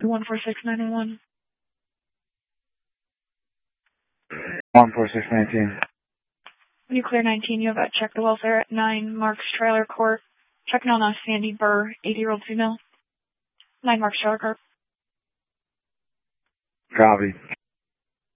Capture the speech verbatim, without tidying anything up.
one four six nine one. one four six nineteen. When you clear nineteen, you have a check the welfare at nine Marks Trailer Court. Checking on a Sandy Burr, eighty-year-old female. nine Marks Trailer Court. Copy.